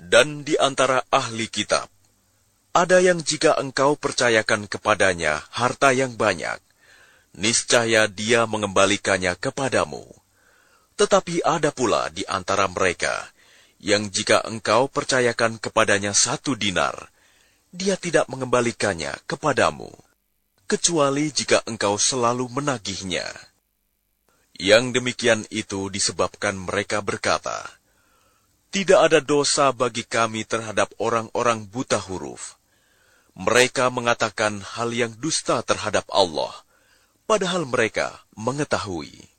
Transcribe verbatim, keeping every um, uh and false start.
Dan di antara ahli kitab, ada yang jika engkau percayakan kepadanya harta yang banyak, niscaya dia mengembalikannya kepadamu. Tetapi ada pula di antara mereka, yang jika engkau percayakan kepadanya satu dinar, dia tidak mengembalikannya kepadamu, kecuali jika engkau selalu menagihnya. Yang demikian itu disebabkan mereka berkata, tidak ada dosa bagi kami terhadap orang-orang buta huruf. Mereka mengatakan hal yang dusta terhadap Allah, padahal mereka mengetahui.